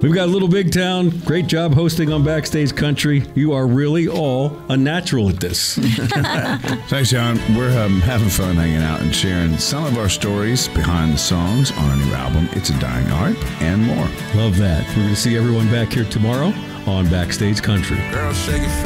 We've got Little Big Town. Great job hosting on Backstage Country. You are really all a natural at this. Thanks, John. We're having fun hanging out and sharing some of our stories behind the songs on our new album, It's a Dying Art, and more. Love that. We're going to see everyone back here tomorrow on Backstage Country. Girl, shake it.